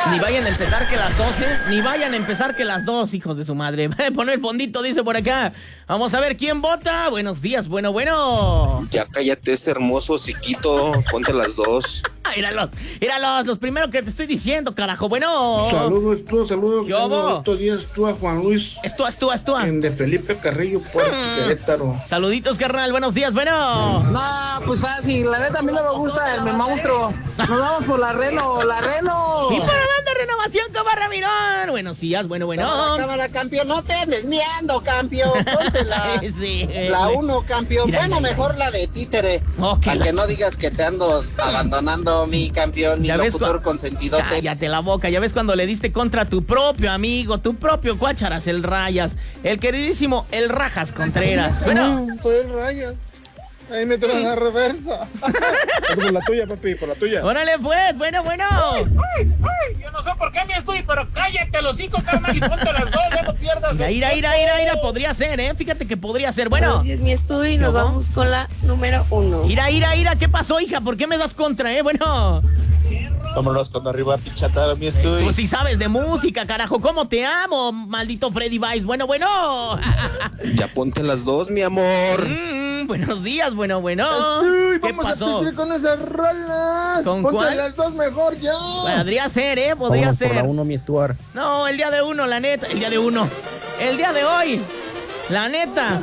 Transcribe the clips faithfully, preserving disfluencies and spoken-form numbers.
Ni vayan a empezar que las doce, ni vayan a empezar que las dos, hijos de su madre. Poner el fondito, dice por acá. Vamos a ver quién vota. Buenos días, bueno, bueno. Ya cállate ese hermoso hociquito, ponte las dos. Ah, míralos, míralos, los primeros que te estoy diciendo, carajo, bueno. Saludos, tú, saludos. ¿Qué hubo? Estos días tú a Juan Luis. Esto, esto, esto. En de Felipe Carrillo, Puerto Querétaro. Saluditos, carnal, buenos días, bueno. No, pues fácil, la neta a mí no me gusta el monstruo. Nos vamos por la Reno, la Reno. Y para banda Renovación Camarra Mirón. Buenos días, bueno, bueno. Cámara, cámara, campeón, no te andes miando, campeón. Ponte la, sí, la uno, campeón. Mira, bueno, mira, mejor la de títere. Okay, para la que no digas que te ando abandonando, mi campeón, mi locutor consentidote. Cállate la boca, ya ves cuando le diste contra tu propio amigo, tu propio Cuácharas, el Rayas, el queridísimo El Rajas Contreras. Bueno, Mm, soy el Rayas. Ahí me trae la reversa. Por la tuya, papi, por la tuya. Órale, pues, bueno, bueno. Ay, ay, yo no sé por qué me estoy, pero cállate los hocico, carnal, y ponte las dos, ya no pierdas. Mira, ira, ira, ira, ira, podría ser, ¿eh? Fíjate que podría ser, bueno. Buenos días, mi estudio, y nos ¿Cómo? vamos con la número uno. Ira, ira, ira, ¿qué pasó, hija? ¿Por qué me das contra, eh? Bueno. Vámonos con arriba, pichata, mi estudio. Tú sí sabes de música, carajo. ¿Cómo te amo, maldito Freddy Vice? Bueno, bueno. Ya ponte las dos, mi amor. Mm, buenos días, bueno, bueno. Uy, ¿Qué vamos pasó? a empezar con esas rolas. ¿Con Ponte cuál? las dos mejor ya. Podría ser, ¿eh? Podría Vámonos ser. por la uno, mi Stuart. No, el día de uno, la neta. El día de uno. El día de hoy. La neta.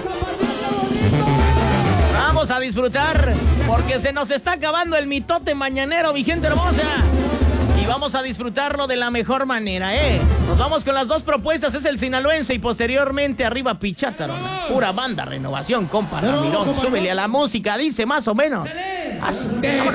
Vamos a disfrutar porque se nos está acabando el mitote mañanero, mi gente hermosa. Y vamos a disfrutarlo de la mejor manera, ¿eh? Nos vamos con las dos propuestas. Es el sinaloense y posteriormente arriba Pichátaro. Pura banda Renovación, compa Ramirón. Súbele a la música, dice más o menos. Así. Vámonos.